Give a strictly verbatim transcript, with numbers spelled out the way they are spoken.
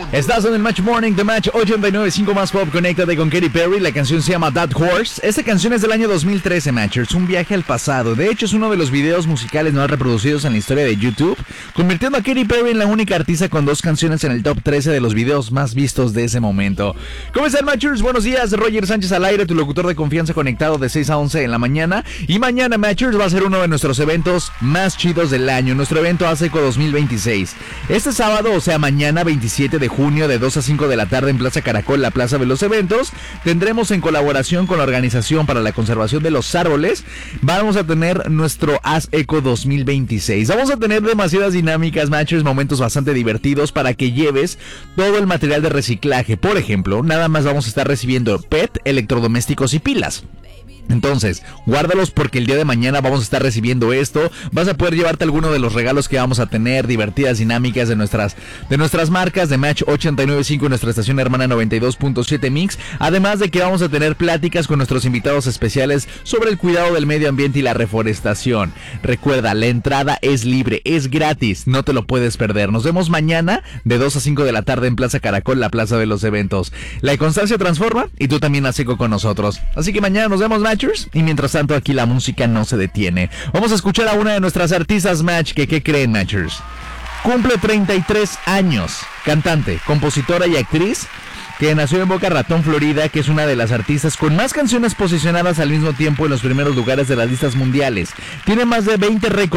Estás en el Match Morning de Match ochenta y nueve punto cinco Más Pop. Conéctate con Katy Perry. La canción se llama That Horse. Esta canción es del año dos mil trece, Matchers. Un viaje al pasado. De hecho, es uno de los videos musicales más reproducidos en la historia de YouTube, convirtiendo a Katy Perry en la única artista con dos canciones en el top trece de los videos más vistos de ese momento. ¿Cómo están, Matchers? Buenos días. Roger Sánchez al aire, tu locutor de confianza, conectado de seis a once en la mañana. Y mañana, Matchers, va a ser uno de nuestros eventos más chidos del año. Nuestro evento ASECO dos mil veintiséis. Este sábado, o sea, mañana veintisiete de junio, de dos a cinco de la tarde en Plaza Caracol, la plaza de los eventos, tendremos en colaboración con la Organización para la Conservación de los Árboles, vamos a tener nuestro ASECO dos mil veintiséis. Vamos a tener demasiadas dinámicas, Matchers, momentos bastante divertidos para que lleves todo el material de reciclaje. Por ejemplo, nada más vamos a estar recibiendo P E T, electrodomésticos y pilas. Entonces, guárdalos porque el día de mañana vamos a estar recibiendo esto. Vas a poder llevarte alguno de los regalos que vamos a tener, divertidas dinámicas de nuestras de nuestras marcas de Match ochenta y nueve punto cinco y nuestra estación hermana noventa y dos punto siete Mix. Además de que vamos a tener pláticas con nuestros invitados especiales sobre el cuidado del medio ambiente y la reforestación. Recuerda, la entrada es libre, es gratis, no te lo puedes perder. Nos vemos mañana de dos a cinco de la tarde en Plaza Caracol, la plaza de los eventos. La constancia transforma y tú también ASECO con nosotros. Así que mañana nos vemos, Match. Y mientras tanto aquí la música no se detiene. Vamos a escuchar a una de nuestras artistas, Match, que ¿qué creen, Matchers? Cumple treinta y tres años. Cantante, compositora y actriz que nació en Boca Ratón, Florida, que es una de las artistas con más canciones posicionadas al mismo tiempo en los primeros lugares de las listas mundiales. Tiene más de veinte récords